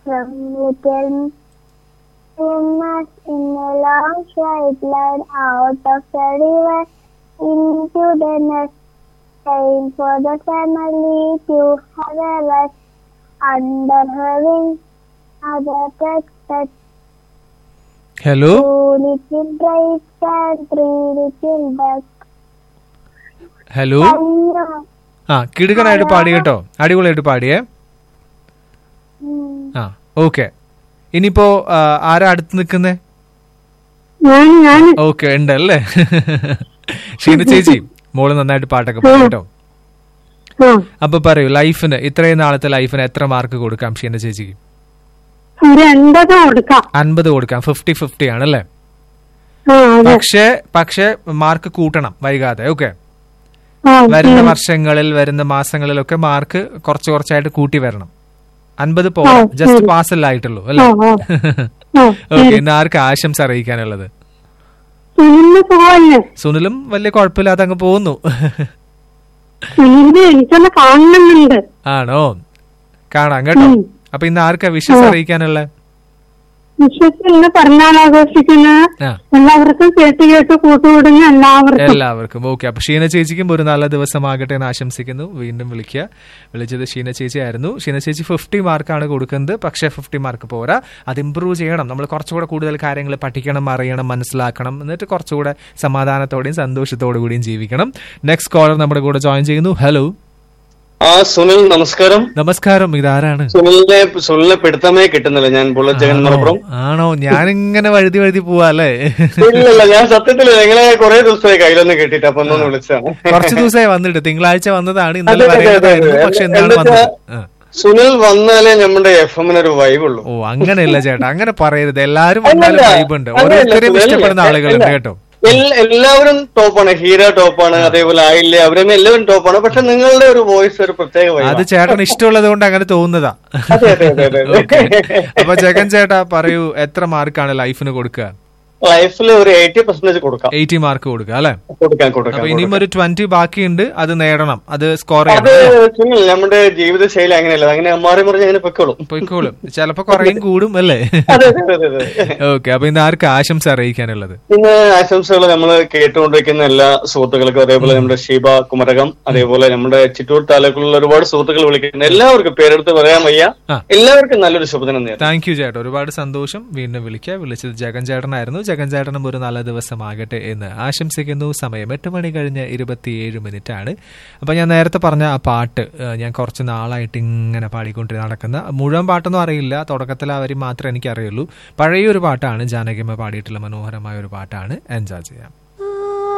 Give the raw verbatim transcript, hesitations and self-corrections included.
from little swimmers in a long straight line out of the river into the nest, time for the family to have a rest under her wings. Other touch touch. Hello Two little brights and three little ducks. Hello Hello. ആ കിടുക്കനായിട്ട് പാടി കേട്ടോ, അടിപൊളിയായിട്ട് പാടിയേ. ഉം. ആ okay. ഇനിയിപ്പോ ആ, ആരാ അടുത്ത് നിൽക്കുന്നേ? ഞാൻ ഞാൻ ഓക്കെ ഉണ്ടല്ലേ. ഷീന ചേച്ചി മോള് നന്നായിട്ട് പാട്ടൊക്കെ പാടി കേട്ടോ. ആ അപ്പൊ പറയൂ, ലൈഫിന് ഇത്രയും നാളത്തെ ലൈഫിന് എത്ര മാർക്ക് കൊടുക്കാം ഷീന ചേച്ചിക്ക്? ഒരു എൺപത് കൊടുക്കാം. അൻപത് കൊടുക്കാം. ഫിഫ്റ്റി ഫിഫ്റ്റി ആണല്ലേ? ആ അതെ. പക്ഷേ പക്ഷേ മാർക്ക് കൂട്ടണം വൈകാതെ. ഓക്കെ, ആ, വരുന്ന ഉം. വർഷങ്ങളിൽ വരുന്ന മാസങ്ങളിലൊക്കെ മാർക്ക് കുറച്ച് കുറച്ചായിട്ട് കൂട്ടി വരണം. അൻപത് പോരാ, ആ, ജസ്റ്റ് ശരി. പാസ് ആയിട്ടുള്ളൂ ആ, അല്ലേ? ആ. ആ, ഓക്കെ, ശരി. ഇന്ന് ആർക്ക് ആശംസ അറിയിക്കാനുള്ളത്? സുനിലിന് സുഖമല്ലേ? സുനിലും വലിയ കുഴപ്പമില്ലാതെ അങ്ങ് പോകുന്നു. സുനിലിന് എനിക്കൊന്ന് കാണണമെന്നുണ്ട്. ആണോ? കാണാം കേട്ടോ. ഉം. അപ്പൊ ഇന്ന് ആർക്കാ വിഷസ് അറിയിക്കാനുള്ള? വിഷുക്ക് ഇന്ന് പിറന്നാൾ ആഘോഷിക്കുന്ന ആ, എല്ലാവർക്കും കേട്ട് കേട്ട് കൂട്ടുകൂടുന്ന എല്ലാവർക്കും. എല്ലാവർക്കും ഓക്കെ. അപ്പൊ ഷീന ചേച്ചിക്കും ഒരു നല്ല ദിവസമാകട്ടെ എന്ന് ആശംസിക്കുന്നു. വീണ്ടും വിളിക്കുക. വിളിച്ചത് ഷീന ചേച്ചി ആയിരുന്നു. ഷീന ചേച്ചി ഫിഫ്റ്റി മാർക്കാണ് കൊടുക്കുന്നത്. പക്ഷേ ഫിഫ്റ്റി മാർക്ക് പോരാ, അത് ഇമ്പ്രൂവ് ചെയ്യണം. നമ്മൾ കുറച്ചുകൂടെ കൂടുതൽ കാര്യങ്ങൾ പഠിക്കണം, അറിയണം, മനസ്സിലാക്കണം. എന്നിട്ട് കുറച്ചുകൂടെ സമാധാനത്തോടെയും സന്തോഷത്തോടു കൂടിയും ജീവിക്കണം. നെക്സ്റ്റ് കോളർ നമ്മുടെ കൂടെ ജോയിൻ ചെയ്യുന്നു. ഹലോ. ആ സുനിൽ നമസ്കാരം. നമസ്കാരം. ഇതാരാണ്? സുനിലിനെ സുനിലിനെ പെടുത്തമേ കിട്ടുന്നില്ല. ഞാൻ ബുള്ളറ്റ് ജഗൻ മലപ്പുറം. ആണോ? ഞാനിങ്ങനെ വഴുതി വഴുതി പോവാ അല്ലേ? ഇല്ലല്ല, ഞാൻ സത്യത്തില് നിങ്ങളെ കുറെ ദിവസമായി കയ്യിലൊന്ന് കിട്ടിയിട്ട് അപ്പൊ ഒന്നൊന്ന് വിളിച്ചാണ്. കുറച്ച് ദിവസമായി വന്നിട്ട്, തിങ്കളാഴ്ച വന്നതാണ്, ഇന്നലെ അതെ, അതെ, അതെ, വരേണ്ടതായിരുന്നു, അതെ. പക്ഷെ ഇന്നാണ് എന്താ വന്നത്. വെച്ചാ, ആ. സുനിൽ വന്നാലേ നമ്മുടെ എഫ് എമ്മിന് ഒരു വൈബുള്ളൂ. ഓ അങ്ങനെയല്ല ചേട്ടാ, അങ്ങനെ പറയരുത്. എല്ലാരും അല്ലല്ല, വന്നാലും വൈബുണ്ട്. അങ്ങനെയല്ല, ഓരോരുത്തരെയും സുനിൽ. ഇഷ്ടപ്പെടുന്ന ആളുകളുണ്ട് അല്ല. കേട്ടോ. എൽ- എല്ലാവരും ടോപ്പാണ്. ഹീര ടോപ്പാണ്, അതേപോലെ ആയില്ലേ, അവരും എല്ലാവരും ടോപ്പാണ്. പക്ഷെ നിങ്ങളുടെ ഒരു വോയിസ് ഒരു പ്രത്യേക അത് വൈബാണ്. ചേട്ടൻ ഇഷ്ടമുള്ളത് കൊണ്ട് അങ്ങനെ തോന്നുന്നതാ. അതെ അതെ അതെ അതെ ഓക്കെ. അപ്പൊ ജഗൻ ചേട്ടാ പറയൂ, എത്ര മാർക്കാണ് ലൈഫിന് കൊടുക്കുക? ലൈഫിൽ ഒരു എയ്റ്റി പെർസെന്റേജ് കൊടുക്കാം. എയ്റ്റി മാർക്ക് കൊടുക്കുക അല്ലെ? കൊടുക്കാം കൊടുക്കാം അപ്പൊ ഇനിയും കൊടുക്കാം. ഒരു ട്വന്റി ബാക്കിയുണ്ട്, അത് നേടണം, അത് സ്കോർ അത് ചെയ്യണം. സുനിൽ, നമ്മുടെ ജീവിതശൈലി അങ്ങനെയല്ല, അങ്ങനെ മാറി മറിഞ്ഞ് അങ്ങനെ പൊയ്ക്കോളും. പോയിക്കോളും. ചിലപ്പോ കുറയും കൂടും അല്ലേ? അതെ അതെ അതെ അതെ. ഓക്കെ. അപ്പൊ ഇന്ന് ആർക്ക് ആശംസ അറിയിക്കാനുള്ളത്? ഇന്ന് ആശംസകൾ നമ്മൾ കേട്ടുകൊണ്ടിരിക്കുന്ന എല്ലാ സുഹൃത്തുക്കൾക്കും, അതേപോലെ നമ്മുടെ ഷീബ കുമരകം, അതേപോലെ നമ്മുടെ ചിറ്റൂർ താലൂക്കിലുള്ള ഒരുപാട് സുഹൃത്തുക്കൾ വിളിക്കുന്ന എല്ലാവർക്കും പേരെടുത്ത് പറയാൻ വയ്യ. ആ. എല്ലാവർക്കും നല്ലൊരു ശുഭദിനം നേരം. താങ്ക് യു ചേട്ടാ, ഒരുപാട് സന്തോഷം. വീണ്ടും വിളിക്കുക. വിളിച്ചത് ജഗൻ ചേട്ടനായിരുന്നു. ജഗൻ ചേട്ടനും ഒരു നല്ല ദിവസമാകട്ടെ എന്ന് ആശംസിക്കുന്നു. സമയം എട്ട് മണി കഴിഞ്ഞ് ഇരുപത്തിയേഴ് മിനിറ്റ് ആണ്. അപ്പൊ ഞാൻ നേരത്തെ പറഞ്ഞ ആ പാട്ട് ഏഹ്, ഞാൻ കുറച്ച് നാളായിട്ട് ഇങ്ങനെ പാടിക്കൊണ്ട് നടക്കുന്ന, മുഴുവൻ പാട്ടൊന്നും അറിയില്ല, തുടക്കത്തിൽ അവര് മാത്രമേ എനിക്ക് അറിയുള്ളൂ. പഴയൊരു പാട്ടാണ്, ജാനകിയമ്മ പാടിയിട്ടുള്ള മനോഹരമായ ഒരു പാട്ടാണ്. എൻജോയ് ചെയ്യാം.